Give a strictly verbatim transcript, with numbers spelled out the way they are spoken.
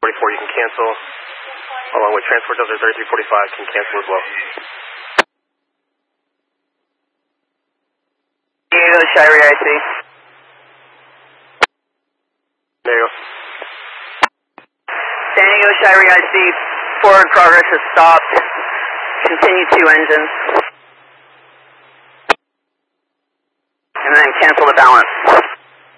forty-four, you can cancel. Along with transport Delta thirty-three forty-five, can cancel as well. Diego, Shirey I C. There you go. San Diego, Shirey I C. Forward progress has stopped. Continue two engines. And then cancel the balance.